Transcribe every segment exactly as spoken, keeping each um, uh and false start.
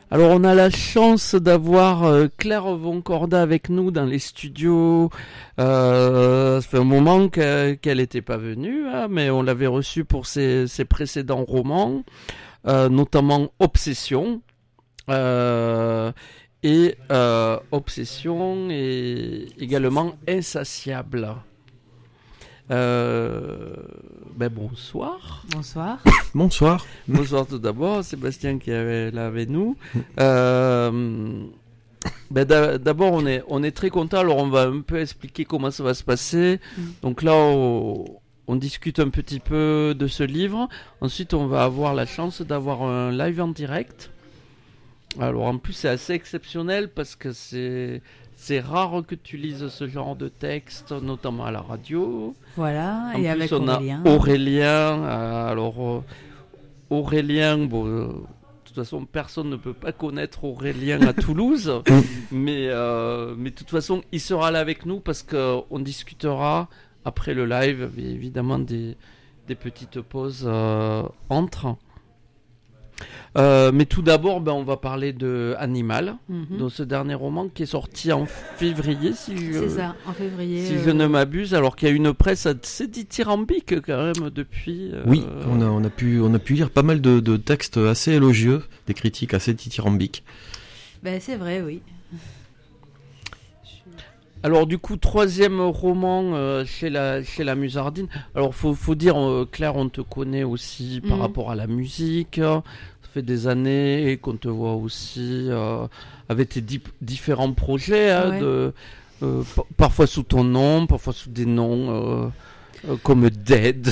Alors on a la chance d'avoir euh, Claire Voncorda avec nous dans les studios. Euh, ça fait un moment que, qu'elle n'était pas venue, hein, mais on l'avait reçue pour ses, ses précédents romans, euh, notamment Obsession. Euh, et euh, Obsession et également Insatiable. Euh, ben bonsoir. Bonsoir. Bonsoir. Bonsoir tout d'abord, Sébastien qui est là avec nous. Euh, ben d'abord, on est, on est très content. Alors, on va un peu expliquer comment ça va se passer. Mm. Donc là, on, on discute un petit peu de ce livre. Ensuite, on va avoir la chance d'avoir un live en direct. Alors, en plus, c'est assez exceptionnel parce que c'est... C'est rare que tu lises ce genre de texte, notamment à la radio. Voilà, en et plus, avec on Aurélien. a Aurélien. Euh, alors, euh, Aurélien, bon, euh, de toute façon, personne ne peut pas connaître Aurélien à Toulouse. mais, euh, mais de toute façon, il sera là avec nous parce qu'on discutera après le live, évidemment, des, des petites pauses euh, entre. Euh, mais tout d'abord, ben, on va parler de Animal, mm-hmm. de ce dernier roman qui est sorti en février, si je, C'est ça, en février, si euh... je ne m'abuse, alors qu'il y a une presse assez dithyrambique quand même depuis. Euh... Oui, on a, on, a pu, on a pu lire pas mal de, de textes assez élogieux, des critiques assez dithyrambiques. Ben, c'est vrai, oui. Alors du coup, troisième roman euh, chez la chez la Musardine. Alors faut faut dire euh, Claire, on te connaît aussi par mmh. rapport à la musique. Ça fait des années qu'on te voit aussi euh, avec tes di- différents projets, hein, ouais. de euh, p- parfois sous ton nom, parfois sous des noms euh, euh, comme Dead.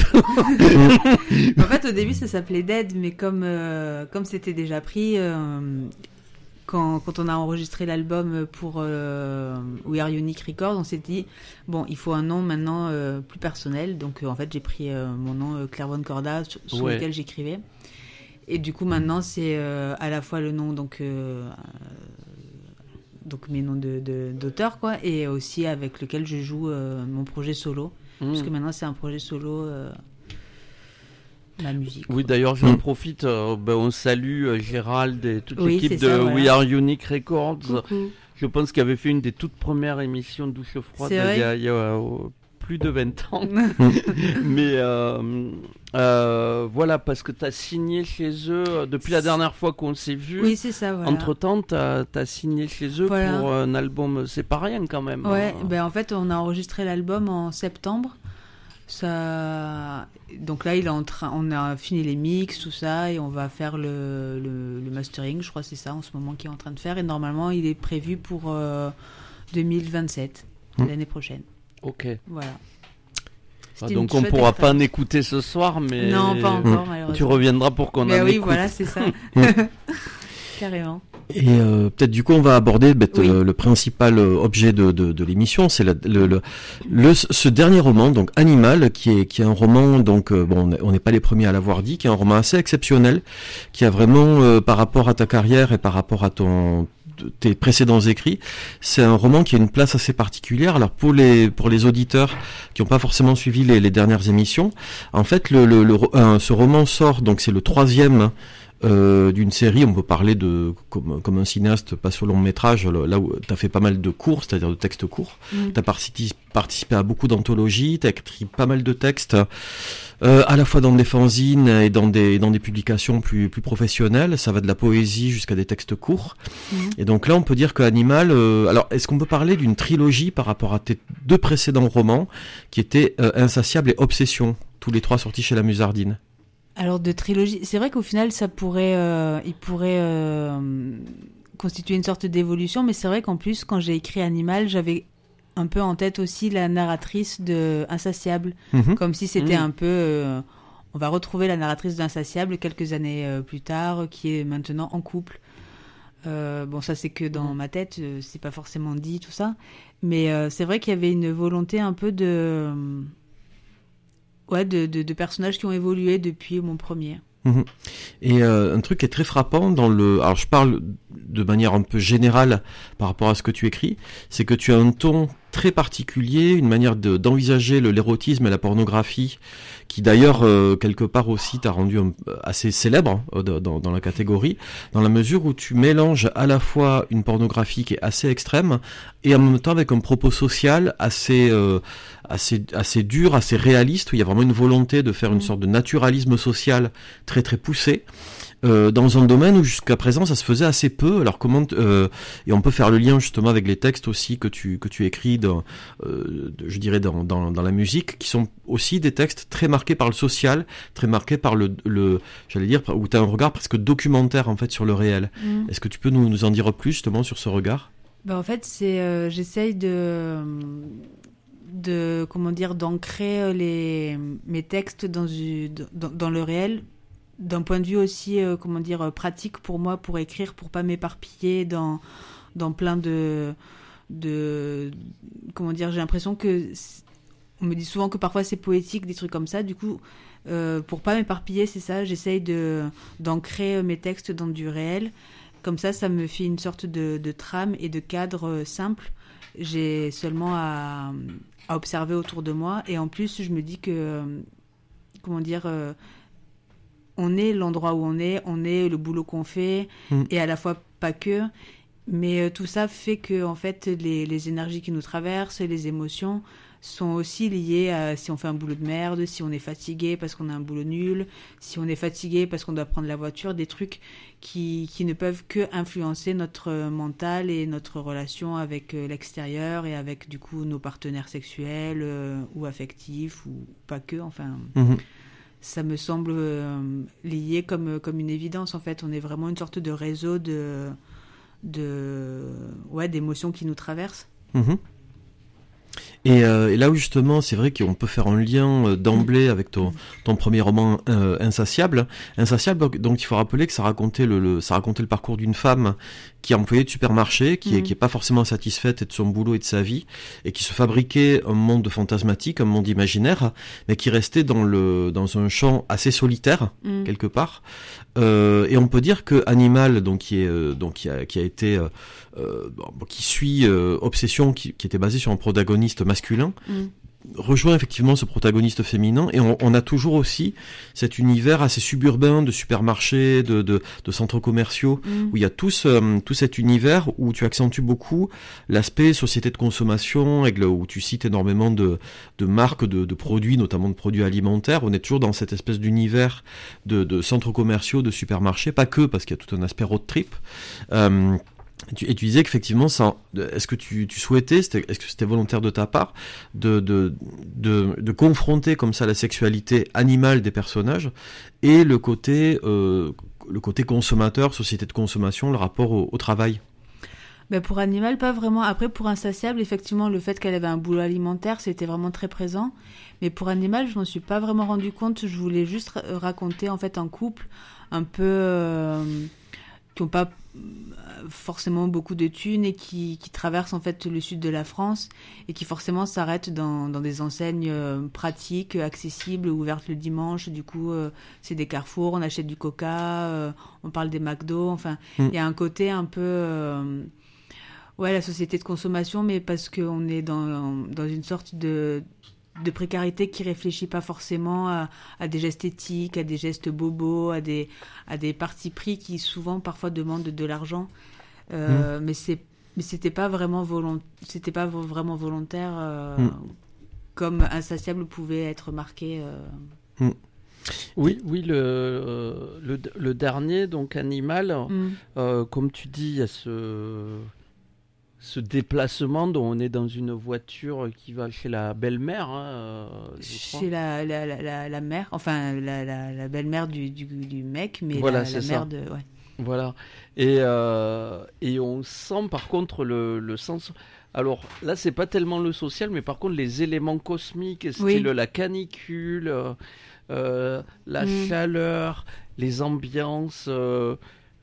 En fait, au début, ça s'appelait Dead, mais comme euh, comme c'était déjà pris. Euh... Quand, quand on a enregistré l'album pour euh, We Are Unique Records, on s'est dit, bon, il faut un nom maintenant euh, plus personnel. Donc, euh, en fait, j'ai pris euh, mon nom, euh, Claire Voncorda, sur, sur ouais. lequel j'écrivais. Et du coup, maintenant, c'est euh, à la fois le nom, donc, euh, donc mes noms de, de, d'auteur, quoi, et aussi avec lequel je joue euh, mon projet solo. Mmh. Parce que maintenant, c'est un projet solo... Euh, la musique. Oui, d'ailleurs, j'en mmh. profite. Euh, ben, on salue euh, Gérald et toute oui, l'équipe de ça, voilà. We Are Unique Records. Coucou. Je pense qu'il avait fait une des toutes premières émissions de Douche Froide il y a, il y a euh, plus de vingt ans. Mais euh, euh, voilà, parce que tu as signé chez eux depuis la dernière fois qu'on s'est vu. Oui, c'est ça. Voilà. Entre-temps, tu as signé chez eux voilà. pour un album. C'est pas rien quand même. Ouais, hein. ben, en fait, on a enregistré l'album en septembre. Ça... Donc là, il est en train... on a fini les mix, tout ça, et on va faire le, le, le mastering, je crois que c'est ça en ce moment qu'il est en train de faire. Et normalement, il est prévu pour euh, deux mille vingt-sept, mmh. l'année prochaine. Ok. Voilà. Ah, donc on ne pourra pas en écouter ce soir, mais non, pas encore, malheureusement. Tu reviendras pour qu'on mais en oui, écoute. Voilà, c'est ça. Carrément. Et euh, peut-être du coup on va aborder bah, oui. le, le principal objet de, de, de l'émission, c'est le, le, le, le, ce dernier roman, donc Animal, qui est, qui est un roman, donc euh, bon, on n'est pas les premiers à l'avoir dit, qui est un roman assez exceptionnel, qui a vraiment, euh, par rapport à ta carrière et par rapport à ton tes précédents écrits, c'est un roman qui a une place assez particulière. Alors pour les pour les auditeurs qui n'ont pas forcément suivi les, les dernières émissions, en fait le, le, le euh, ce roman sort, donc c'est le troisième Euh, d'une série. On peut parler de comme, comme un cinéaste passe au long métrage, là où tu as fait pas mal de cours, c'est-à-dire de textes courts. Mmh. Tu as participé, participé à beaucoup d'anthologies, tu as écrit pas mal de textes, euh, à la fois dans des fanzines et dans des, dans des publications plus, plus professionnelles. Ça va de la poésie jusqu'à des textes courts. Mmh. Et donc là, on peut dire que Animal... Euh, alors, est-ce qu'on peut parler d'une trilogie par rapport à tes deux précédents romans qui étaient euh, Insatiable et Obsession, tous les trois sortis chez la Musardine? Alors de trilogie, c'est vrai qu'au final ça pourrait, euh, il pourrait euh, constituer une sorte d'évolution, mais c'est vrai qu'en plus quand j'ai écrit Animal, j'avais un peu en tête aussi la narratrice de Insatiable, mmh. comme si c'était mmh. un peu, euh, on va retrouver la narratrice d'Insatiable quelques années euh, plus tard, qui est maintenant en couple. Euh, bon, ça c'est que dans mmh. ma tête, euh, c'est pas forcément dit tout ça, mais euh, c'est vrai qu'il y avait une volonté un peu de euh, Ouais, de, de, de personnages qui ont évolué depuis mon premier. Mmh. Et euh, un truc qui est très frappant dans le... Alors je parle de manière un peu générale par rapport à ce que tu écris, c'est que tu as un ton très particulier, une manière de, d'envisager le, l'érotisme et la pornographie, qui d'ailleurs, euh, quelque part aussi, t'a rendu un, assez célèbre hein, dans, dans la catégorie, dans la mesure où tu mélanges à la fois une pornographie qui est assez extrême, et en même temps avec un propos social assez, euh, assez, assez dur, assez réaliste, où il y a vraiment une volonté de faire une sorte de naturalisme social très très poussé. Euh, dans un domaine où jusqu'à présent ça se faisait assez peu. Alors comment euh, et on peut faire le lien justement avec les textes aussi que tu que tu écris dans euh, je dirais dans, dans dans la musique, qui sont aussi des textes très marqués par le social, très marqués par le le j'allais dire où tu as un regard presque documentaire en fait sur le réel. Mmh. Est-ce que tu peux nous nous en dire plus justement sur ce regard? Ben en fait, c'est euh, j'essaye de de comment dire d'ancrer les mes textes dans dans, dans le réel, d'un point de vue aussi euh, comment dire pratique pour moi, pour écrire, pour pas m'éparpiller dans dans plein de de comment dire j'ai l'impression que on me dit souvent que parfois c'est poétique, des trucs comme ça, du coup euh, pour pas m'éparpiller, c'est ça, j'essaye de d'ancrer mes textes dans du réel, comme ça ça me fait une sorte de, de trame et de cadre simple. J'ai seulement à, à observer autour de moi, et en plus je me dis que comment dire euh, on est l'endroit où on est, on est le boulot qu'on fait, mmh. et à la fois pas que, mais euh, tout ça fait que en fait les, les énergies qui nous traversent, les émotions sont aussi liées à si on fait un boulot de merde, si on est fatigué parce qu'on a un boulot nul, si on est fatigué parce qu'on doit prendre la voiture, des trucs qui, qui ne peuvent que influencer notre mental et notre relation avec euh, l'extérieur, et avec du coup nos partenaires sexuels euh, ou affectifs, ou pas que, enfin... Mmh. Ça me semble euh, lié comme, comme une évidence, en fait. On est vraiment une sorte de réseau de, de, ouais, d'émotions qui nous traversent. Mmh. Et, euh, et là où justement, c'est vrai qu'on peut faire un lien euh, d'emblée avec ton, ton premier roman euh, Insatiable. Insatiable, donc il faut rappeler que ça racontait le, le, ça racontait le parcours d'une femme qui est employée de supermarché, qui, mmh. est, qui est pas forcément satisfaite de son boulot et de sa vie, et qui se fabriquait un monde fantasmatique, un monde imaginaire, mais qui restait dans le dans un champ assez solitaire mmh. quelque part. Euh, et on peut dire que Animal, donc qui est euh, donc qui a qui a été euh, euh, qui suit euh, Obsession, qui, qui était basé sur un protagoniste masculin, mmh. rejoint effectivement ce protagoniste féminin, et on, on a toujours aussi cet univers assez suburbain de supermarchés, de, de, de centres commerciaux, mmh. où il y a tout, ce, tout cet univers où tu accentues beaucoup l'aspect société de consommation, où tu cites énormément de, de marques, de, de produits, notamment de produits alimentaires. On est toujours dans cette espèce d'univers de, de centres commerciaux, de supermarchés, pas que, parce qu'il y a tout un aspect road trip. Euh, Et tu, et tu disais qu'effectivement, ça, est-ce que tu, tu souhaitais, c'était, est-ce que c'était volontaire de ta part, de, de, de, de confronter comme ça la sexualité animale des personnages et le côté, euh, le côté consommateur, société de consommation, le rapport au, au travail? Ben pour Animal, pas vraiment. Après, pour Insatiable, effectivement, le fait qu'elle avait un boulot alimentaire, c'était vraiment très présent. Mais pour Animal, je m'en suis pas vraiment rendu compte. Je voulais juste raconter, en fait, un couple un peu... Euh, qui n'ont pas forcément beaucoup de thunes, et qui, qui traversent en fait le sud de la France, et qui forcément s'arrêtent dans, dans des enseignes euh, pratiques, accessibles, ouvertes le dimanche. Du coup, euh, c'est des carrefours, on achète du coca, euh, on parle des McDo. Enfin, il mmh. y a un côté un peu... Euh, ouais, la société de consommation, mais parce qu'on est dans, dans une sorte de... de précarité qui réfléchit pas forcément à, à des gestes éthiques, à des gestes bobos, à des, à des partis pris qui souvent parfois demandent de, de l'argent. Euh, mmh. Mais c'est, mais c'était pas vraiment volont, c'était pas vraiment volontaire, euh, mmh. comme Insatiable pouvait être marqué. Euh... Mmh. Oui, oui, le, euh, le, le dernier, donc Animal, mmh. euh, comme tu dis, il y a ce... ce déplacement dont on est dans une voiture qui va chez la belle-mère. Hein, chez la, la, la, la mère, enfin la, la, la belle-mère du, du, du mec, mais voilà, la, c'est la ça. mère de... Ouais. Voilà. Et, euh, et on sent par contre le, le sens... Alors là, c'est pas tellement le social, mais par contre les éléments cosmiques, style oui. la canicule, euh, la mmh. chaleur, les ambiances... Euh,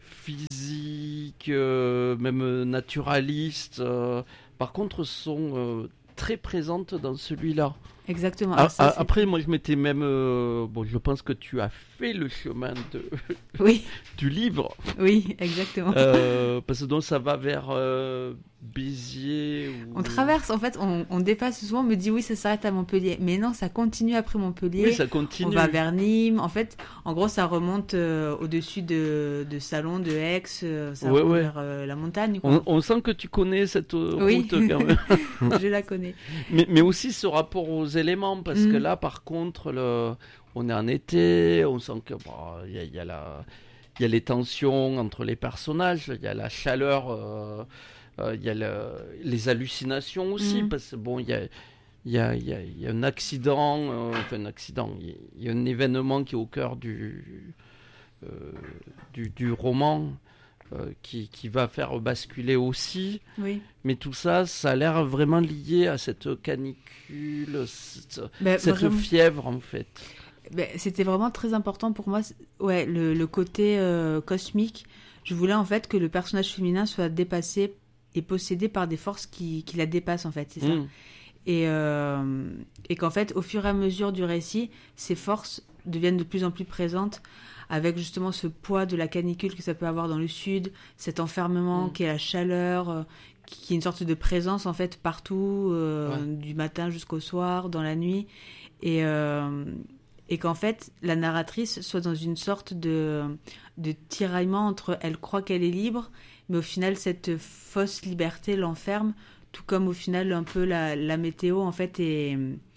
physiques, euh, même naturalistes, euh, par contre, sont euh, très présentes dans celui-là. Exactement. Ah, ça, ah, après, moi, je m'étais même... Euh, bon, je pense que tu as fait le chemin de, oui. du livre. Oui, exactement. Euh, parce que donc, ça va vers euh, Béziers. Ou... On traverse, en fait, on, on dépasse souvent, on me dit oui, ça s'arrête à Montpellier. Mais non, ça continue après Montpellier. Oui, ça continue. On va vers Nîmes. En fait, en gros, ça remonte euh, au-dessus de, de Salon, de Aix. Euh, ça ouais, remonte ouais. vers euh, la montagne. Quoi. On, on sent que tu connais cette euh, oui. route quand même. Je la connais. Mais, mais aussi ce rapport aux éléments, parce Mm. que là, par contre, le... on est en été, on sent que bon, y a, y a la... il y a les tensions entre les personnages, il y a la chaleur, euh, euh, il y a le... les hallucinations aussi, Mm. parce que bon, il y a, il y, a, il y, a, il y a un accident, euh, enfin un accident, il y a un événement qui est au cœur du, euh, du, du roman. Euh, qui, qui va faire basculer aussi. Oui. Mais tout ça, ça a l'air vraiment lié à cette canicule, cette, Ben, cette vraiment... fièvre en fait. Ben, c'était vraiment très important pour moi, ouais, le, le côté euh, cosmique. Je voulais en fait que le personnage féminin soit dépassé et possédé par des forces qui, qui la dépassent en fait, c'est ça. Mmh. Et, euh, et qu'en fait, au fur et à mesure du récit, ces forces deviennent de plus en plus présentes, avec justement ce poids de la canicule que ça peut avoir dans le sud, cet enfermement mmh. qui est la chaleur, euh, qui est une sorte de présence en fait partout, euh, ouais. du matin jusqu'au soir, dans la nuit, et, euh, et qu'en fait la narratrice soit dans une sorte de, de tiraillement entre elle croit qu'elle est libre, mais au final cette fausse liberté l'enferme, tout comme au final un peu la, la météo en fait est,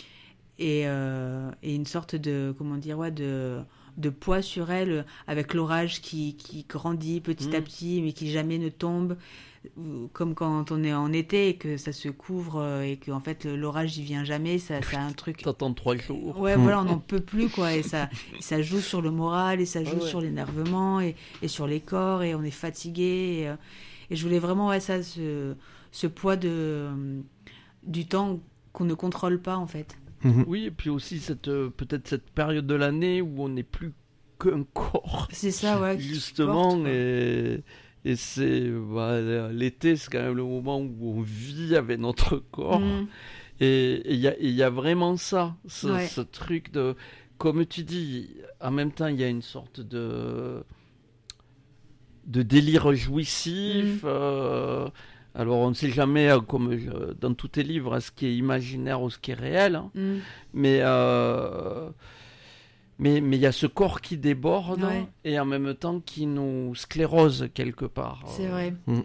est, euh, est une sorte de, comment dire, ouais, de... de poids sur elle, avec l'orage qui, qui grandit petit mmh. à petit, mais qui jamais ne tombe, comme quand on est en été et que ça se couvre et que en fait l'orage il vient jamais, ça, ça a un truc. T'attends trois jours. Ouais, mmh. voilà, on n'en peut plus quoi, et ça, ça joue sur le moral et ça joue ah ouais. sur l'énervement et, et sur les corps et on est fatigué. Et, et je voulais vraiment ouais ça, ce, ce poids de du temps qu'on ne contrôle pas en fait. Oui, et puis aussi cette, euh, peut-être cette période de l'année où on n'est plus qu'un corps. C'est ça, ouais. Justement, porte, et, et c'est bah, l'été, c'est quand même le moment où on vit avec notre corps. Mmh. Et il y, y a vraiment ça, ce, ouais. ce truc de, comme tu dis, en même temps, il y a une sorte de, de délire jouissif. Mmh. Euh, Alors, on ne sait jamais, comme euh, dans tous tes livres, ce qui est imaginaire ou ce qui est réel. Hein. Mm. Mais euh, mais mais il y a ce corps qui déborde ouais. et en même temps qui nous sclérose quelque part. C'est vrai. Mm.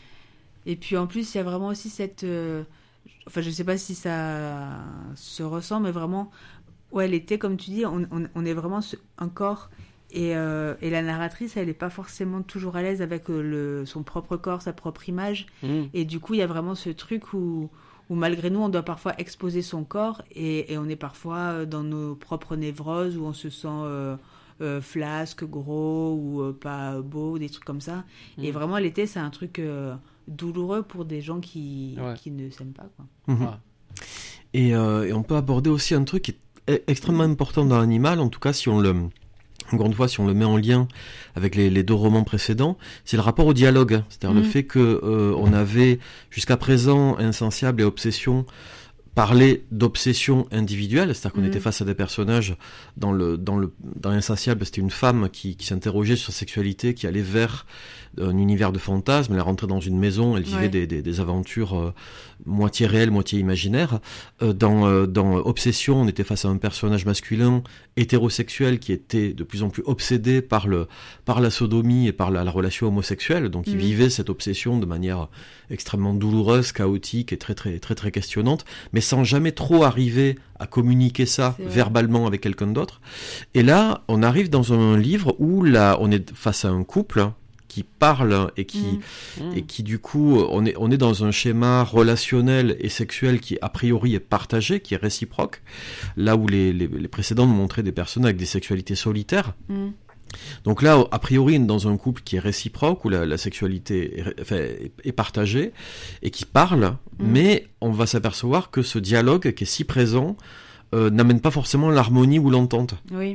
Et puis en plus, il y a vraiment aussi cette... Euh, enfin, je ne sais pas si ça se ressent, mais vraiment... Ouais, l'été, comme tu dis, on, on, on est vraiment un corps... Et, euh, et la narratrice, elle n'est pas forcément toujours à l'aise avec euh, le, son propre corps, sa propre image. Mmh. Et du coup, il y a vraiment ce truc où, où, malgré nous, on doit parfois exposer son corps. Et, et on est parfois dans nos propres névroses, où on se sent euh, euh, flasque, gros, ou euh, pas beau, des trucs comme ça. Mmh. Et vraiment, l'été, c'est un truc euh, douloureux pour des gens qui, ouais. qui ne s'aiment pas, quoi. Mmh. Ouais. Et, euh, et on peut aborder aussi un truc qui est extrêmement important dans Animal, en tout cas, si on le... Encore une fois, si on le met en lien avec les, les deux romans précédents, c'est le rapport au dialogue. C'est-à-dire mmh. le fait que euh, on avait jusqu'à présent Insatiable et Obsession parler d'obsession individuelle, c'est-à-dire qu'on mmh. était face à des personnages dans le dans le dans Insatiable, c'était une femme qui, qui s'interrogeait sur sa sexualité, qui allait vers un univers de fantasmes, elle rentrait dans une maison, elle vivait ouais. des, des, des aventures euh, moitié réelles, moitié imaginaires. Euh, dans, euh, dans Obsession, on était face à un personnage masculin hétérosexuel qui était de plus en plus obsédé par, le, par la sodomie et par la, la relation homosexuelle, donc mmh. il vivait cette obsession de manière extrêmement douloureuse, chaotique et très très très très questionnante, mais sans jamais trop arriver à communiquer ça verbalement avec quelqu'un d'autre. Et là, on arrive dans un livre où là, on est face à un couple qui parle et qui mmh. et qui du coup on est on est dans un schéma relationnel et sexuel qui a priori est partagé, qui est réciproque, là où les les, les précédents montraient des personnes avec des sexualités solitaires. Mmh. Donc là, a priori, dans un couple qui est réciproque, où la, la sexualité est, enfin, est, est partagée et qui parle, mmh. mais on va s'apercevoir que ce dialogue qui est si présent euh, n'amène pas forcément l'harmonie ou l'entente. Oui.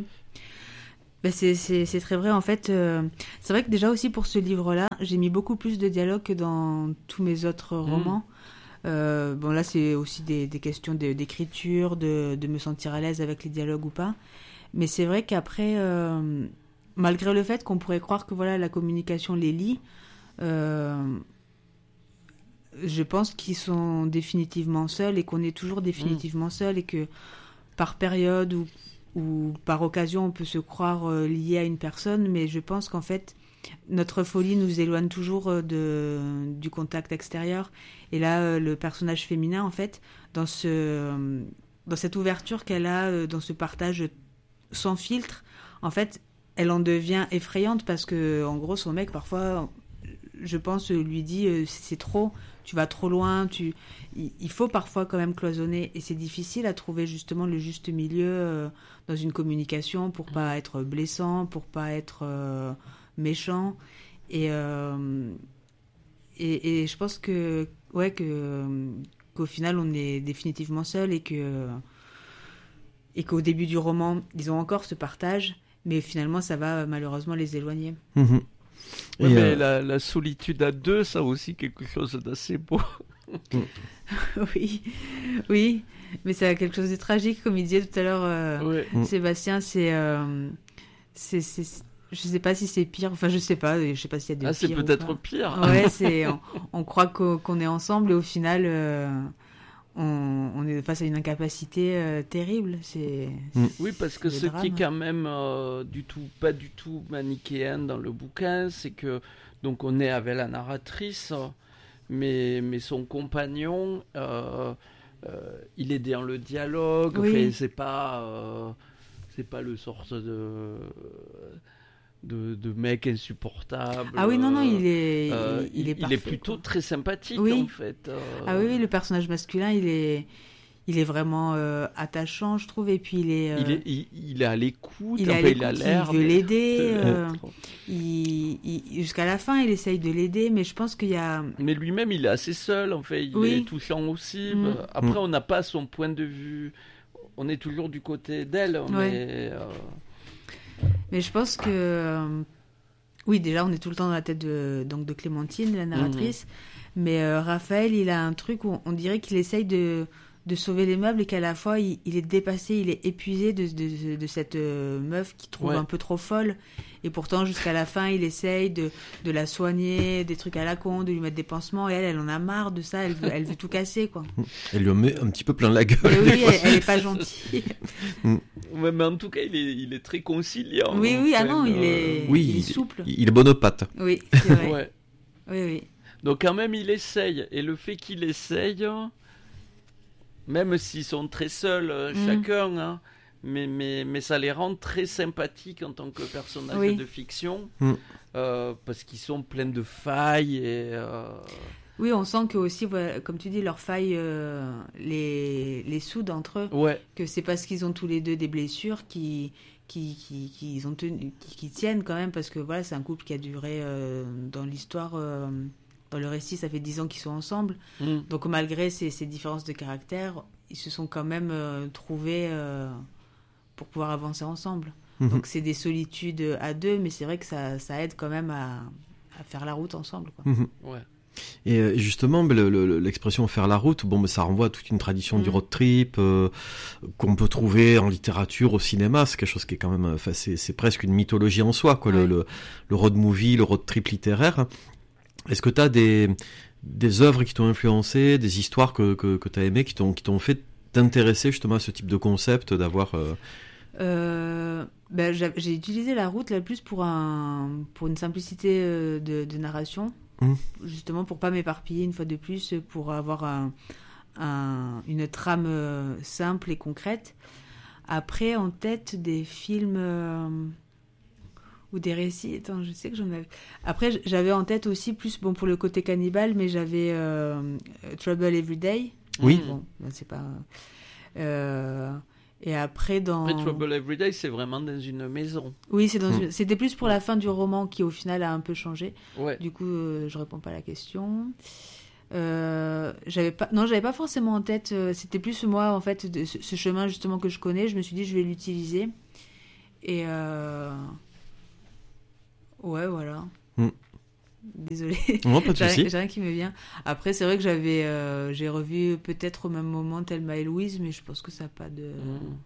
Ben c'est, c'est, c'est très vrai, en fait. Euh, c'est vrai que déjà aussi pour ce livre-là, j'ai mis beaucoup plus de dialogue que dans tous mes autres mmh. romans. Euh, bon là c'est aussi des, des questions de, d'écriture, de, de me sentir à l'aise avec les dialogues ou pas. Mais c'est vrai qu'après, euh, malgré le fait qu'on pourrait croire que voilà la communication les lie, euh, je pense qu'ils sont définitivement seuls et qu'on est toujours définitivement mmh. seuls et que par période ou, ou par occasion on peut se croire euh, lié à une personne, mais je pense qu'en fait notre folie nous éloigne toujours de, du contact extérieur. Et là, le personnage féminin, en fait, dans, ce, dans cette ouverture qu'elle a, dans ce partage sans filtre, en fait, elle en devient effrayante parce que, en gros, son mec, parfois, je pense, lui dit « c'est trop, tu vas trop loin, tu... » il faut parfois quand même cloisonner. Et c'est difficile à trouver justement le juste milieu dans une communication pour pas être blessant, pour pas être... Euh, méchant et, euh, et et je pense que ouais que qu'au final on est définitivement seul et que et qu'au début du roman ils ont encore ce partage, mais finalement ça va malheureusement les éloigner. Mmh. Ouais, et mais euh... la, la solitude à deux, ça a aussi quelque chose d'assez beau. oui oui mais ça a quelque chose de tragique, comme il disait tout à l'heure euh, ouais. Sébastien. C'est euh, c'est c'est je sais pas si c'est pire, enfin je sais pas, je sais pas s'il y a de ah, pire. c'est peut-être pire. Ouais, c'est on, on croit qu'on, qu'on est ensemble et au final euh, on, on est face à une incapacité euh, terrible. C'est, mm. Oui, parce que ce drame. qui est quand même euh, du tout, pas du tout manichéen dans le bouquin, c'est que donc on est avec la narratrice, mais mais son compagnon, euh, euh, il est dans le dialogue. Oui. Enfin, c'est pas euh, c'est pas le sorte de De, de mec insupportable. Ah oui, non, non, il est, euh, il, il est parfait. Il est plutôt quoi. Très sympathique, oui. en fait. Euh... Ah oui, oui, le personnage masculin, il est, il est vraiment euh, attachant, je trouve, et puis il est... Euh... Il, est il, il est à l'écoute, il, est à enfin, l'écoute, il a l'air... Il veut mais... l'aider, euh, il, il, jusqu'à la fin, il essaye de l'aider, mais je pense qu'il y a... Mais lui-même, il est assez seul, en fait, il oui. est touchant aussi. Mmh. Après, mmh. on n'a pas son point de vue, on est toujours du côté d'elle, ouais. mais... Euh... Mais je pense que... Euh... Oui, déjà, on est tout le temps dans la tête de, donc de Clémentine, la narratrice. Mmh. Mais euh, Raphaël, il a un truc où on dirait qu'il essaye de, de sauver les meubles et qu'à la fois, il, il est dépassé, il est épuisé de, de, de cette euh, meuf qu'il trouve ouais. un peu trop folle. Et pourtant, jusqu'à la fin, il essaye de, de la soigner, des trucs à la con, de lui mettre des pansements. Et elle, elle en a marre de ça, elle veut, elle veut tout casser, quoi. Elle lui en met un petit peu plein la gueule. Et oui, elle, elle est pas gentille. Ouais, mais en tout cas, il est, il est très conciliant. Oui, oui, ah non, il est, oui, il est souple. Il, il est bon aux pattes. Oui, c'est vrai. Ouais. Oui, oui. Donc quand même, il essaye. Et le fait qu'il essaye, même s'ils sont très seuls, mmh. chacun, hein, mais, mais, mais ça les rend très sympathiques en tant que personnages oui. de fiction, mmh. euh, parce qu'ils sont pleins de failles. Et, euh... Oui, on sent que aussi, voilà, comme tu dis, leurs failles euh, les, les soudent entre eux. Ouais. Que c'est parce qu'ils ont tous les deux des blessures qui... Qui, qui, qui, ont tenu, qui, qui tiennent quand même, parce que voilà, c'est un couple qui a duré euh, dans l'histoire, euh, dans le récit, ça fait dix ans qu'ils sont ensemble. Mmh. Donc malgré ces, ces différences de caractère, ils se sont quand même euh, trouvés euh, pour pouvoir avancer ensemble. Mmh. Donc c'est des solitudes à deux, mais c'est vrai que ça, ça aide quand même à, à faire la route ensemble, quoi. Mmh. Ouais. Et justement, le, le, l'expression faire la route, bon, ça renvoie à toute une tradition mmh. du road trip euh, qu'on peut trouver en littérature, au cinéma. C'est quelque chose qui est quand même, enfin, c'est, c'est presque une mythologie en soi, quoi. Ouais. Le, le, le road movie, le road trip littéraire. Est-ce que tu as des des œuvres qui t'ont influencé, des histoires que que, que tu as aimées, qui t'ont qui t'ont fait t'intéresser justement à ce type de concept, d'avoir euh... Euh, ben, j'ai, j'ai utilisé la route là plus pour un pour une simplicité de, de narration. Mmh. Justement pour pas m'éparpiller une fois de plus, pour avoir un, un, une trame simple et concrète. Après, en tête, des films euh, ou des récits. Attends, je sais que j'en avais. Après, j'avais en tête aussi plus, bon, pour le côté cannibale, mais j'avais euh, Trouble Every Day. Oui. Bon, c'est pas. Euh, Et après, dans... Après, Trouble Every Day, c'est vraiment dans une maison. Oui, c'est dans mmh. une... c'était plus pour la fin du roman qui, au final, a un peu changé. Ouais. Du coup, euh, je réponds pas à la question. Euh, j'avais pas... Non, j'avais pas forcément en tête... Euh, c'était plus, moi, en fait, de ce, ce chemin, justement, que je connais. Je me suis dit, je vais l'utiliser. Et... Euh... Ouais, voilà. Mmh. désolée. Non, pas de j'ai, souci. rien, j'ai rien qui me vient. Après, c'est vrai que j'avais, euh, j'ai revu peut-être au même moment Thelma et Louise, mais je pense que ça n'a pas de... Mmh.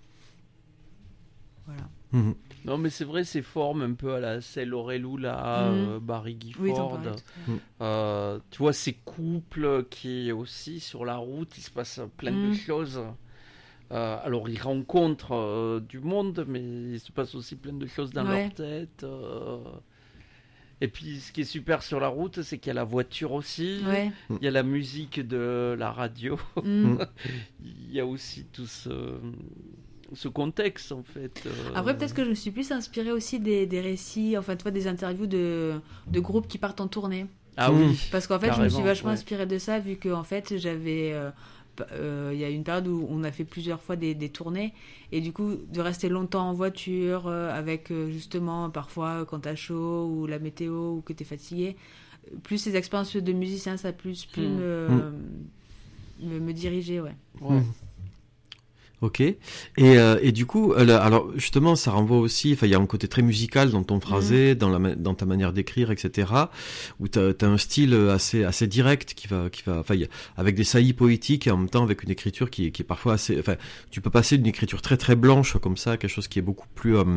Voilà. Mmh. Non, mais c'est vrai, ces formes un peu à la Celle Aurélou, là, Mmh. euh, Barry Oui, t'en Gifford. parlais tout à l'heure. Euh, tu vois, ces couples qui aussi sur la route, il se passe plein de Mm. choses. Euh, alors, ils rencontrent euh, du monde, mais il se passe aussi plein de choses dans Ouais. leur tête. euh. Et puis, ce qui est super sur la route, c'est qu'il y a la voiture aussi. Ouais. Il y a la musique de la radio. Mm. Il y a aussi tout ce, ce contexte, en fait. euh. Après, peut-être que je me suis plus inspirée aussi des, des récits, enfin, tu vois, des interviews de, de groupes qui partent en tournée. Ah Mm. oui. Parce qu'en fait, je me suis Carrément, vachement ouais. inspirée de ça, vu que en fait, j'avais. euh, p- euh, Il y a une période où on a fait plusieurs fois des, des tournées, et du coup, de rester longtemps en voiture, euh, avec euh, justement, parfois, quand t'as chaud, ou la météo, ou que t'es fatigué, euh, plus ces expériences de musicien, ça a plus pu Mm. me, me, me diriger, ouais. Ouais. Mmh. Ok. Et, euh, et du coup, euh, là, alors justement, ça renvoie aussi. Enfin, il y a un côté très musical dans ton phrasé, dans la ma- dans ta manière d'écrire, et cetera. Où t'as as un style assez assez direct qui va qui va. Enfin, il y a- avec des saillies poétiques et en même temps avec une écriture qui est qui est parfois assez. Enfin, tu peux passer d'une écriture très très blanche comme ça à quelque chose qui est beaucoup plus. Euh,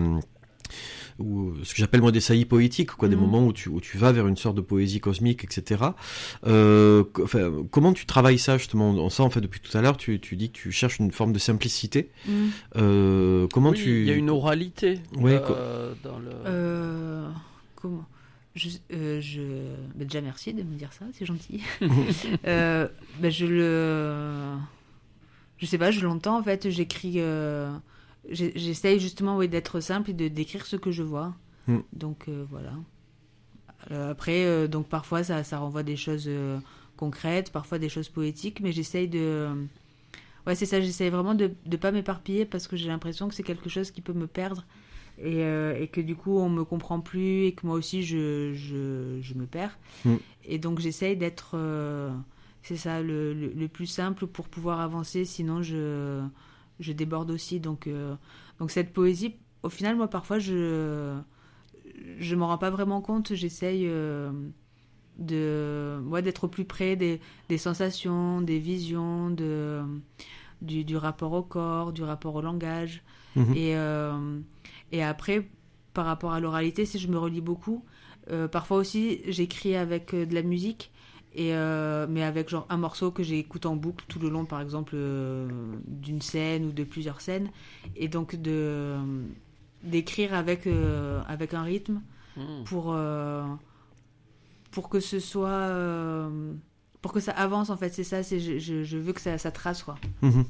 ou ce que j'appelle moi des saillies poétiques, quoi, des Mhm. moments où tu où tu vas vers une sorte de poésie cosmique, et cetera. Euh, co- enfin, comment tu travailles ça justement? On sent en fait depuis tout à l'heure, tu tu dis que tu cherches une forme de simplicité. Mm. Euh, comment Oui, tu il y a une oralité Ouais, euh, dans le... Euh, comment je, euh, je... bah, déjà, merci de me dire ça, c'est gentil. euh, bah, je le. Je sais pas, je l'entends en fait, j'écris. euh, j'ai- J'essaye justement ouais, d'être simple et de décrire ce que je vois. Mm. Donc euh, voilà. Euh, après, euh, donc parfois ça, ça renvoie des choses euh, concrètes, parfois des choses poétiques, mais j'essaye de. Ouais, c'est ça, j'essaye vraiment de ne pas m'éparpiller parce que j'ai l'impression que c'est quelque chose qui peut me perdre et, euh, et que du coup on me comprend plus et que moi aussi je, je, je me perds. Mm. Et donc j'essaye d'être. euh, c'est ça, le, le, le plus simple pour pouvoir avancer, sinon je, je déborde aussi. Donc, euh, donc cette poésie, au final, moi parfois je je m'en rends pas vraiment compte, j'essaye euh, de, ouais, d'être au plus près des, des sensations, des visions, de, du, du rapport au corps, du rapport au langage. Mhm. Et, euh, et après, par rapport à l'oralité, si je me relis beaucoup, euh, parfois aussi j'écris avec euh, de la musique. Et euh, mais avec genre un morceau que j'écoute en boucle tout le long, par exemple, euh, d'une scène ou de plusieurs scènes. Et donc de, d'écrire avec, euh, avec un rythme Mm. pour, euh, pour que ce soit... euh, pour que ça avance, en fait. C'est ça, c'est, je, je, je veux que ça, ça trace, quoi. Mhm.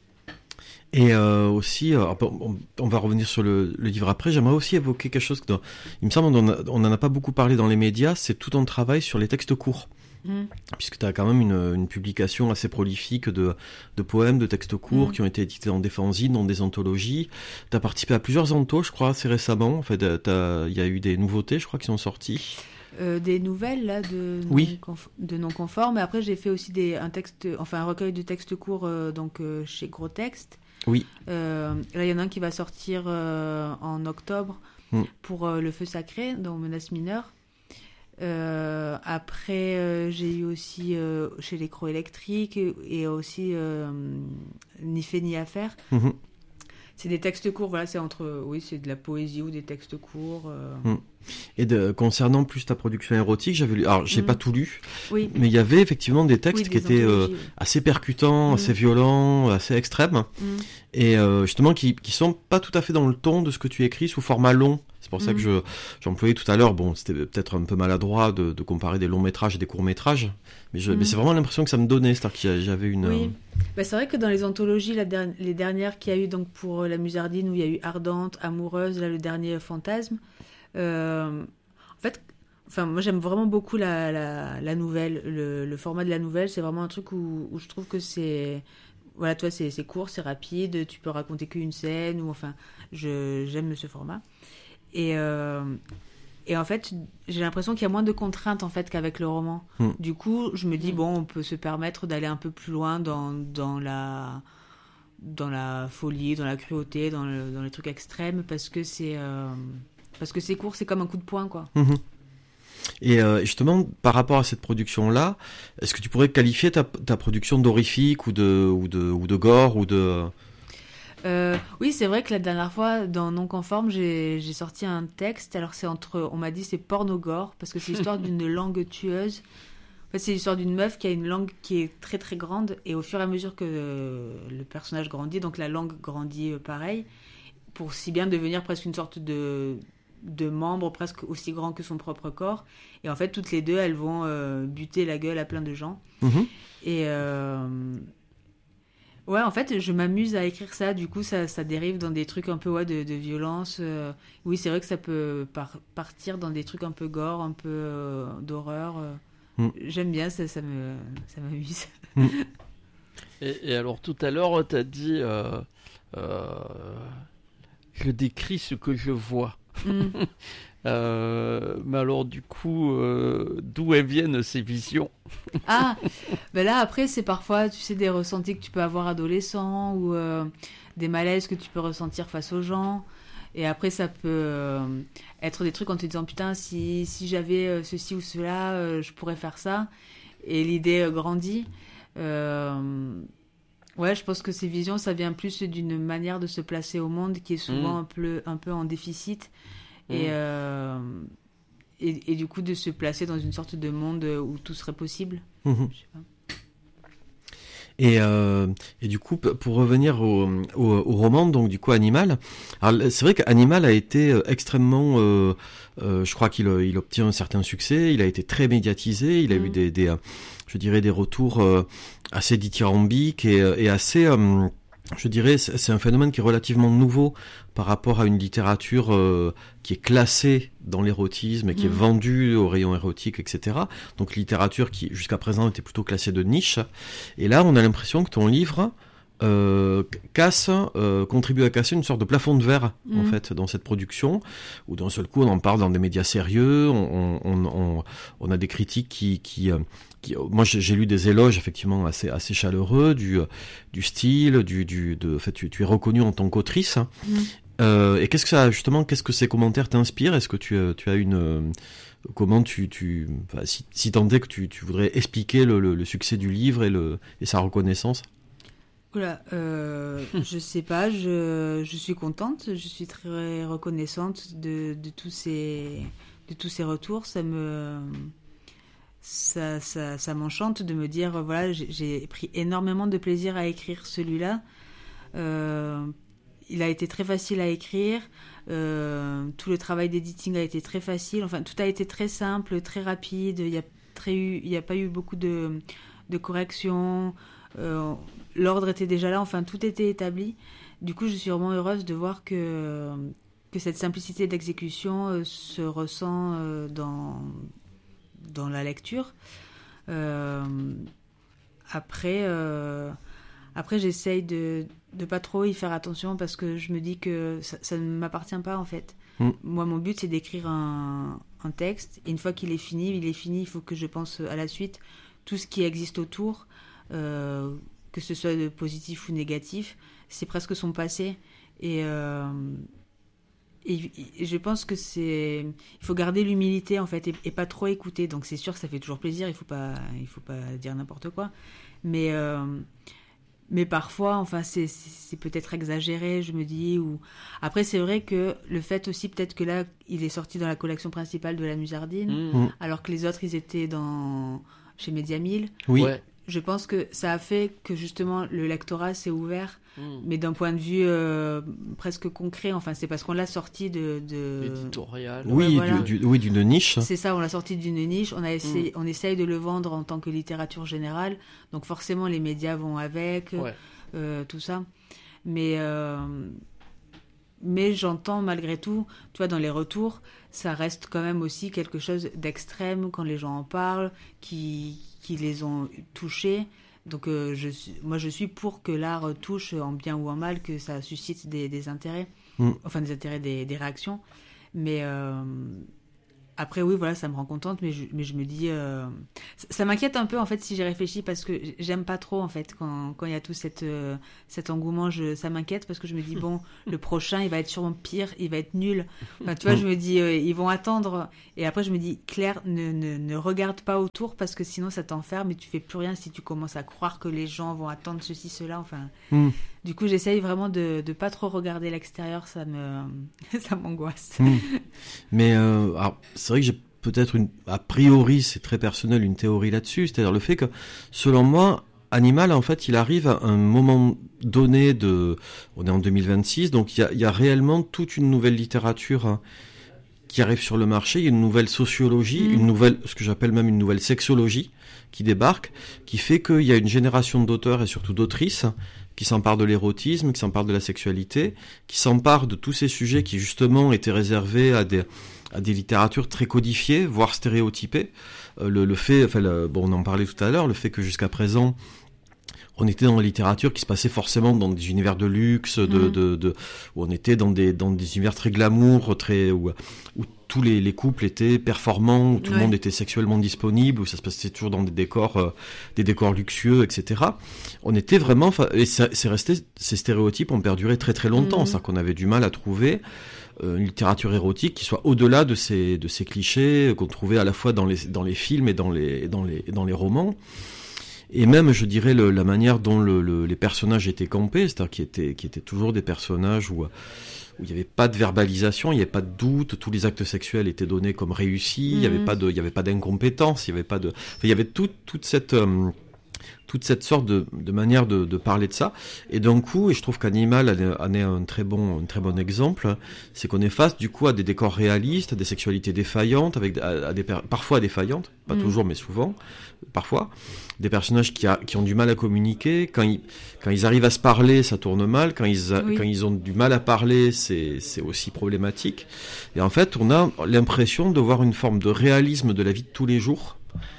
Et euh, aussi, euh, on, on va revenir sur le, le livre après. J'aimerais aussi évoquer quelque chose que dans, il me semble on n'en a pas beaucoup parlé dans les médias, c'est tout ton travail sur les textes courts. Mm. Puisque tu as quand même une, une publication assez prolifique de, de poèmes, de textes courts Mm. qui ont été édités dans des fanzines, dans des anthologies. Tu as participé à plusieurs anthos, je crois, assez récemment. En fait, il y a eu des nouveautés, je crois, qui sont sorties. Euh, des nouvelles là de Oui. non, conf- de non conformes. Et après j'ai fait aussi des un texte, enfin un recueil de textes courts euh, donc euh, chez Gros Texte. Oui. Euh, là il y en a un qui va sortir euh, en octobre Mm. pour euh, Le Feu Sacré dans Menace Mineure. Euh, après euh, j'ai eu aussi euh, chez Les Crocs Électriques et, et aussi euh, Ni fait ni à faire. Mhm. C'est des textes courts, voilà, c'est entre, oui, c'est de la poésie ou des textes courts. euh. Mm. Et de, concernant plus ta production érotique, j'avais lu, alors j'ai Mm. pas tout lu, Oui. mais il y avait effectivement des textes Oui, qui des étaient euh, anthologies, oui. assez percutants, Mm. assez violents, assez extrêmes, Mm. et euh, justement qui, qui sont pas tout à fait dans le ton de ce que tu écris sous format long. C'est pour ça Mm. que je j'employais tout à l'heure, bon, c'était peut-être un peu maladroit de, de comparer des longs métrages et des courts métrages, mais, je, Mm. mais c'est vraiment l'impression que ça me donnait, c'est-à-dire que j'avais une... Oui. euh, Bah, c'est vrai que dans les anthologies, la der- les dernières qu'il y a eu donc pour euh, La Musardine, où il y a eu Ardente, Amoureuse, là le dernier Fantasme. euh, en fait, enfin moi j'aime vraiment beaucoup la, la, la nouvelle, le, le format de la nouvelle. C'est vraiment un truc où, où je trouve que c'est, voilà, toi c'est c'est court, c'est rapide, tu peux raconter qu'une scène ou enfin, je j'aime ce format. Et euh, Et en fait, j'ai l'impression qu'il y a moins de contraintes en fait qu'avec le roman. Mm. Du coup, je me dis Mm. bon, on peut se permettre d'aller un peu plus loin dans, dans la dans la folie, dans la cruauté, dans, le, dans les trucs extrêmes parce que c'est euh, parce que c'est court, c'est comme un coup de poing quoi. Mhm. Et euh, justement, par rapport à cette production-là, est-ce que tu pourrais qualifier ta, ta production d'horrifique ou de, ou de, ou de gore ou de... Euh, oui, c'est vrai que la dernière fois, dans Non Conforme, j'ai, j'ai sorti un texte. Alors, c'est entre, on m'a dit c'est porno-gore, parce que c'est l'histoire d'une langue tueuse. En fait, c'est l'histoire d'une meuf qui a une langue qui est très très grande, et au fur et à mesure que euh, le personnage grandit, donc la langue grandit euh, pareil, pour si bien devenir presque une sorte de, de membre presque aussi grand que son propre corps. Et en fait, toutes les deux, elles vont euh, buter la gueule à plein de gens. Mmh. Et... Euh, Ouais, en fait, je m'amuse à écrire ça. Du coup, ça, ça dérive dans des trucs un peu ouais, de, de violence. Euh, oui, c'est vrai que ça peut par- partir dans des trucs un peu gore, un peu euh, d'horreur. Euh. Mm. J'aime bien, ça, ça, me, ça m'amuse. Mm. Et, et alors, tout à l'heure, tu as dit euh, euh, je décris ce que je vois. Mm. Euh, mais alors du coup, euh, d'où elles viennent ces visions? Ah, ben là après c'est parfois, tu sais, des ressentis que tu peux avoir adolescent ou euh, des malaises que tu peux ressentir face aux gens. Et après ça peut euh, être des trucs en te disant putain si, si j'avais euh, ceci ou cela, euh, je pourrais faire ça. Et l'idée euh, grandit. Euh, ouais, je pense que ces visions, ça vient plus d'une manière de se placer au monde qui est souvent mmh. un peu, un peu en déficit. Et, euh, et, et du coup de se placer dans une sorte de monde où tout serait possible. Mmh. Je sais pas. Et, euh, et du coup, pour revenir au, au, au roman, donc du coup Animal, alors, c'est vrai qu'Animal a été extrêmement, euh, euh, je crois qu'il il obtient un certain succès, il a été très médiatisé, il a mmh. eu des, des, je dirais des retours euh, assez dithyrambiques et, et assez... Euh, je dirais, c'est un phénomène qui est relativement nouveau par rapport à une littérature euh, qui est classée dans l'érotisme et qui mmh. est vendue au rayon érotique, et cetera. Donc littérature qui, jusqu'à présent, était plutôt classée de niche. Et là, on a l'impression que ton livre euh, casse, euh, contribue à casser une sorte de plafond de verre, mmh. en fait, dans cette production, où d'un seul coup, on en parle dans des médias sérieux, on, on, on, on a des critiques qui... qui euh, Qui, moi j'ai lu des éloges effectivement assez assez chaleureux du du style du du de en fait tu, tu es reconnue en tant qu'autrice mmh. euh, et qu'est-ce que ça justement qu'est-ce que ces commentaires t'inspirent? Est-ce que tu tu as une euh, comment tu tu enfin, si si tant est que tu tu voudrais expliquer le, le, le succès du livre et le et sa reconnaissance? Voilà, euh, hum. je sais pas, je je suis contente, je suis très reconnaissante de de tous ces de tous ces retours, ça me Ça, ça, ça m'enchante de me dire, voilà, j'ai, j'ai pris énormément de plaisir à écrire celui-là. Euh, il a été très facile à écrire. Euh, tout le travail d'editing a été très facile. Enfin, tout a été très simple, très rapide. Il n'y a, très eu, il y a pas eu beaucoup de, de corrections. Euh, l'ordre était déjà là. Enfin, tout était établi. Du coup, je suis vraiment heureuse de voir que, que cette simplicité d'exécution euh, se ressent euh, dans... dans la lecture. Euh, après, euh, après j'essaye de ne pas trop y faire attention parce que je me dis que ça, ça ne m'appartient pas en fait. Mm. Moi, mon but, c'est d'écrire un, un texte. Et une fois qu'il est fini, il est fini, il faut que je pense à la suite. Tout ce qui existe autour, euh, que ce soit de positif ou négatif, c'est presque son passé. Et... Euh, Et, et je pense que c'est, il faut garder l'humilité en fait et, et pas trop écouter. Donc c'est sûr que ça fait toujours plaisir. Il faut pas, il faut pas dire n'importe quoi. Mais euh, mais parfois, enfin c'est, c'est, c'est peut-être exagéré. Je me dis ou après c'est vrai que le fait aussi peut-être que là il est sorti dans la collection principale de la Musardine, mmh. alors que les autres ils étaient dans chez Média mille. Oui. Ouais. Je pense que ça a fait que justement le lectorat s'est ouvert, mmh. mais d'un point de vue euh, presque concret. Enfin, c'est parce qu'on l'a sorti de, de... éditorial. Oui, ouais, voilà. du, du, oui, d'une niche. C'est ça, on l'a sorti d'une niche. On a essayé, mmh. on essaye de le vendre en tant que littérature générale. Donc forcément, les médias vont avec, ouais. euh, tout ça. Mais euh, mais j'entends malgré tout, tu vois, dans les retours, ça reste quand même aussi quelque chose d'extrême quand les gens en parlent, qui qui les ont touchés. Donc euh, je suis, moi je suis pour que l'art touche en bien ou en mal, que ça suscite des, des intérêts, mmh. enfin des intérêts, des, des réactions. Mais euh, après, oui, voilà, ça me rend contente, mais je, mais je me dis... Euh, ça, ça m'inquiète un peu, en fait, si j'y réfléchis, parce que j'aime pas trop, en fait, quand quand il y a tout cette, euh, cet engouement, je, ça m'inquiète, parce que je me dis, bon, le prochain, il va être sûrement pire, il va être nul. Enfin, tu vois, je me dis, euh, ils vont attendre. Et après, je me dis, Claire, ne, ne, ne regarde pas autour, parce que sinon, ça t'enferme, et tu fais plus rien si tu commences à croire que les gens vont attendre ceci, cela, enfin... Mm. Du coup, j'essaye vraiment de ne pas trop regarder l'extérieur, ça me ça m'angoisse. Mmh. Mais euh, alors, c'est vrai que j'ai peut-être une, a priori, c'est très personnel, une théorie là-dessus, c'est-à-dire le fait que, selon moi, Animal, en fait, il arrive à un moment donné de, on est en deux mille vingt-six, donc il y a, il y a réellement toute une nouvelle littérature hein, qui arrive sur le marché, il y a une nouvelle sociologie, mmh. une nouvelle, ce que j'appelle même une nouvelle sexologie qui débarque, qui fait qu'il y a une génération d'auteurs et surtout d'autrices qui s'emparent de l'érotisme, qui s'emparent de la sexualité, qui s'emparent de tous ces sujets qui justement étaient réservés à des, à des littératures très codifiées, voire stéréotypées. Euh, le, le fait, enfin, le, bon, on en parlait tout à l'heure, le fait que jusqu'à présent, on était dans la littérature qui se passait forcément dans des univers de luxe, de, mmh. de, de, où on était dans des, dans des univers très glamour, très, où, où tous les, les couples étaient performants, où tout ouais. le monde était sexuellement disponible, où ça se passait toujours dans des décors, euh, des décors luxueux, et cetera. On était vraiment, et ça, c'est resté, ces stéréotypes ont perduré très très longtemps, mmh. c'est-à-dire qu'on avait du mal à trouver euh, une littérature érotique qui soit au-delà de ces, de ces clichés qu'on trouvait à la fois dans les, dans les films et dans les, dans les, dans les romans. Et même, je dirais, le, la manière dont le, le, les personnages étaient campés, c'est-à-dire qu'ils étaient, qu'ils étaient toujours des personnages où, où il n'y avait pas de verbalisation, il n'y avait pas de doute, tous les actes sexuels étaient donnés comme réussis, mmh. il n'y avait pas de, il n'y avait pas d'incompétence, il n'y avait pas de, enfin, il y avait toute, toute cette, euh, toute cette sorte de, de manière de, de parler de ça. Et d'un coup, et je trouve qu'Animal en est un très bon, un très bon exemple, c'est qu'on est face, du coup, à des décors réalistes, à des sexualités défaillantes, avec, à, à des, parfois défaillantes, pas mmh. toujours, mais souvent, parfois. Des personnages qui, a, qui ont du mal à communiquer, quand ils, quand ils arrivent à se parler, ça tourne mal, quand ils, a, oui. quand ils ont du mal à parler, c'est, c'est aussi problématique. Et en fait, on a l'impression de voir une forme de réalisme de la vie de tous les jours,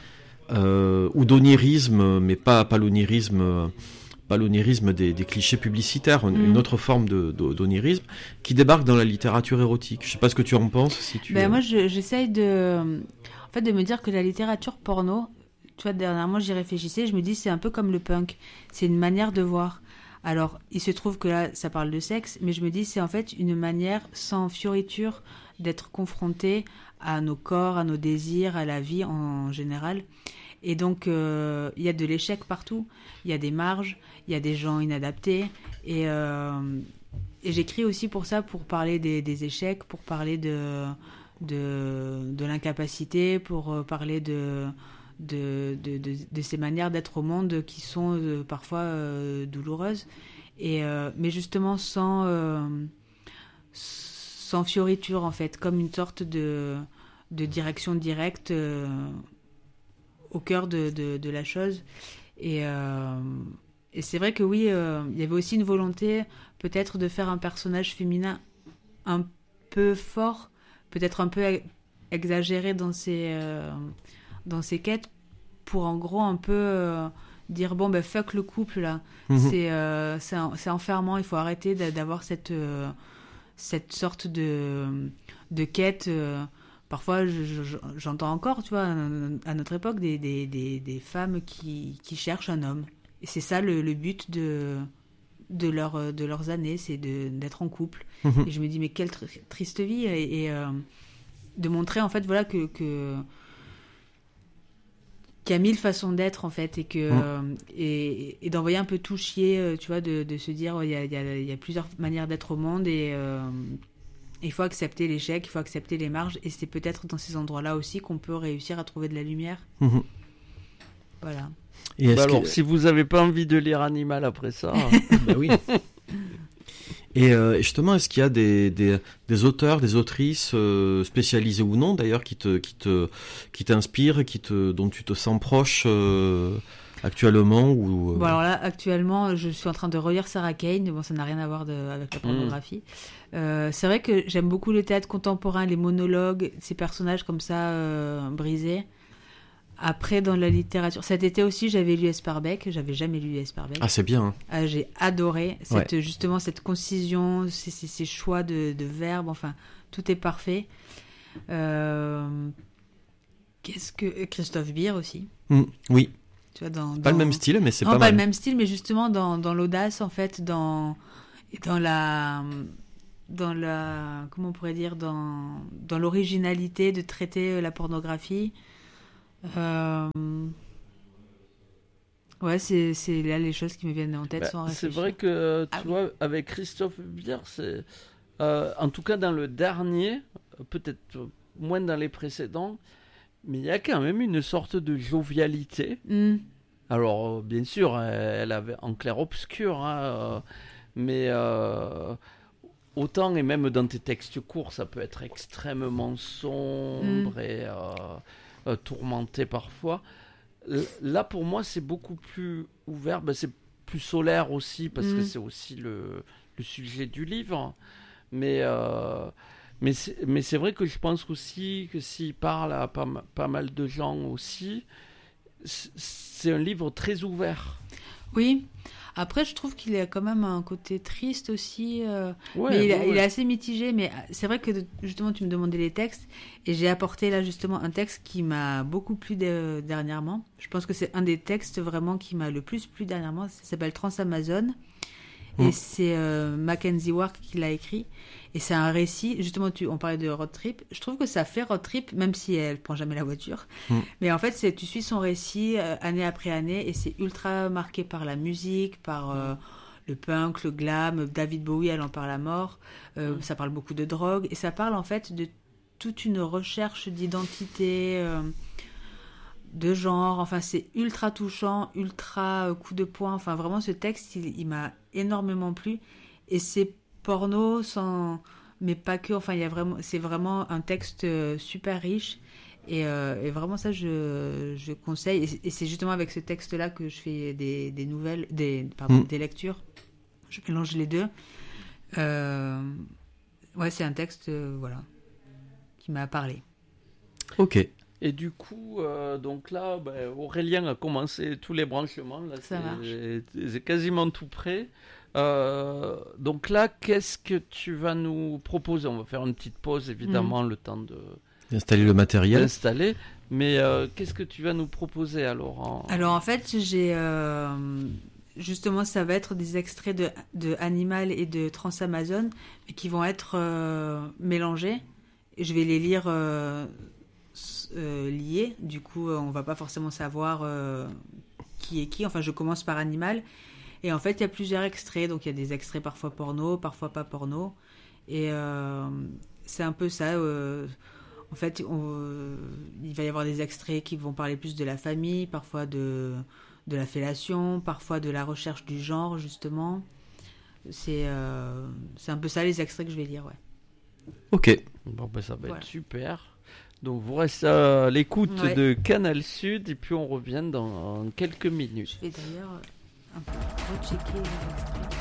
euh, ou d'onirisme, mais pas, pas l'onirisme, pas l'onirisme des, des clichés publicitaires, mmh. une autre forme de, de, d'onirisme, qui débarque dans la littérature érotique. Je sais pas ce que tu en penses, si tu... Ben, moi, je, j'essaye de, en fait, de me dire que la littérature porno, tu vois, dernièrement, j'y réfléchissais, je me dis, c'est un peu comme le punk. C'est une manière de voir. Alors, il se trouve que là, ça parle de sexe, mais je me dis, c'est en fait une manière sans fioriture d'être confronté à nos corps, à nos désirs, à la vie en général. Et donc, euh, il y a de l'échec partout. Il y a des marges, il y a des gens inadaptés. Et, euh, et j'écris aussi pour ça, pour parler des, des échecs, pour parler de, de, de l'incapacité, pour parler de... De, de, de, de ces manières d'être au monde qui sont euh, parfois euh, douloureuses, et, euh, mais justement sans, euh, sans fioriture, en fait, comme une sorte de, de direction directe euh, au cœur de, de, de la chose. Et, euh, et c'est vrai que oui, euh, il y avait aussi une volonté peut-être de faire un personnage féminin un peu fort, peut-être un peu exagéré dans ses... Euh, dans ses quêtes, pour en gros un peu euh, dire bon ben fuck le couple là, mmh. c'est, euh, c'est, c'est enfermant, il faut arrêter d'avoir cette, euh, cette sorte de, de quête. Euh, parfois je, je, j'entends encore, tu vois, à notre époque, des, des, des, des femmes qui, qui cherchent un homme. Et c'est ça le, le but de, de, leur, de leurs années, c'est de, d'être en couple. Mmh. Et je me dis mais quelle tr- triste vie, et, et euh, de montrer en fait voilà que... que qu'il y a mille façons d'être en fait, et que mmh. euh, et, et d'envoyer un peu tout chier, euh, tu vois, de, de se dire il y a, y, a, y a plusieurs manières d'être au monde, et euh, il faut accepter l'échec, il faut accepter les marges, et c'est peut-être dans ces endroits-là aussi qu'on peut réussir à trouver de la lumière. Mmh. Voilà. Et bah alors, que... si vous n'avez pas envie de lire Animal après ça, bah oui. Et euh, justement, est-ce qu'il y a des, des, des auteurs, des autrices euh, spécialisés ou non, d'ailleurs, qui te, qui te, qui t'inspirent, qui te, dont tu te sens proche euh, actuellement ou euh... Bon, alors là, actuellement, je suis en train de relire Sarah Kane. Bon, ça n'a rien à voir de, avec la pornographie. Mmh. Euh, c'est vrai que j'aime beaucoup le théâtre contemporain, les monologues, ces personnages comme ça euh, brisés. Après, dans la littérature, cet été aussi, j'avais lu Esperbeck. J'avais jamais lu Esperbeck. Ah, c'est bien. Hein. Ah, j'ai adoré cette, ouais. justement cette concision, ces, ces, ces choix de, de verbes. Enfin, tout est parfait. Euh, Qu'est-ce que Christophe Beer aussi. Mmh, oui. Tu vois, dans, pas dans... le même style, mais c'est non, pas, pas mal. le même style, mais justement dans, dans l'audace, en fait, dans, dans la, dans la, comment on pourrait dire, dans, dans l'originalité de traiter la pornographie. Euh... Ouais, c'est, c'est là les choses qui me viennent en tête bah, sans c'est réfléchir. vrai que, tu Ah, vois, avec Christophe Beer, c'est, euh, en tout cas dans le dernier, peut-être moins dans les précédents, mais il y a quand même une sorte de jovialité. Mm. Alors, euh, bien sûr, elle avait en clair-obscur, hein, euh, mais euh, autant, et même dans tes textes courts, ça peut être extrêmement sombre mm. et euh, euh, tourmenté parfois. L- là, pour moi, c'est beaucoup plus ouvert, ben, c'est plus solaire aussi, parce mm. que c'est aussi le, le sujet du livre. Mais... Euh, Mais c'est, mais c'est vrai que je pense aussi que s'il parle à pas, pas mal de gens aussi, c'est un livre très ouvert. Oui. Après, je trouve qu'il a quand même un côté triste aussi. Euh, ouais, mais il, ouais, il ouais. est assez mitigé. Mais c'est vrai que justement, tu me demandais les textes. Et j'ai apporté là justement un texte qui m'a beaucoup plu de, dernièrement. Je pense que c'est un des textes vraiment qui m'a le plus plu dernièrement. Ça s'appelle Trans-Amazon. Et mmh. c'est euh, Mackenzie Ward qui l'a écrit. Et c'est un récit, justement, tu, on parlait de road trip. Je trouve que ça fait road trip, même si elle prend jamais la voiture. Mmh. Mais en fait, c'est, tu suis son récit euh, année après année et c'est ultra marqué par la musique, par euh, le punk, le glam. David Bowie, elle en parle à mort. Euh, mmh. Ça parle beaucoup de drogue. Et ça parle en fait de toute une recherche d'identité, euh, de genre. Enfin, c'est ultra touchant, ultra euh, coup de poing. Enfin, vraiment, ce texte, il, il m'a énormément plu. Et c'est porno sans, mais pas que. Enfin, il y a vraiment, c'est vraiment un texte euh, super riche. Et, euh, et vraiment, ça, je, je conseille. Et, et c'est justement avec ce texte-là que je fais des, des nouvelles, des, pardon, mmh. des lectures. Je mélange les deux. Euh, ouais, c'est un texte, euh, voilà, qui m'a parlé. Ok. Et du coup, euh, donc là, ben, Aurélien a commencé tous les branchements. Là, ça marche. C'est, c'est quasiment tout prêt. Euh, donc là, qu'est-ce que tu vas nous proposer ? On va faire une petite pause, évidemment, mmh. le temps de... Installer le matériel. D'installer. Mais euh, qu'est-ce que tu vas nous proposer alors en... Alors en fait, j'ai... Euh, justement, ça va être des extraits de, de Animal et de Trans-Amazon qui vont être euh, mélangés. Et je vais les lire... Euh, Euh, liés, du coup euh, on va pas forcément savoir euh, qui est qui. Enfin, je commence par Animal et en fait il y a plusieurs extraits, donc il y a des extraits parfois porno, parfois pas porno, et euh, c'est un peu ça. Euh, en fait, on, euh, il va y avoir des extraits qui vont parler plus de la famille, parfois de de la fellation, parfois de la recherche du genre justement. C'est euh, c'est un peu ça les extraits que je vais lire, ouais. Ok. Bon ben ça va voilà. être super. Donc vous restez à l'écoute ouais. de Canal Sud et puis on revient dans quelques minutes. Je vais d'ailleurs un peu rechecker les extraits.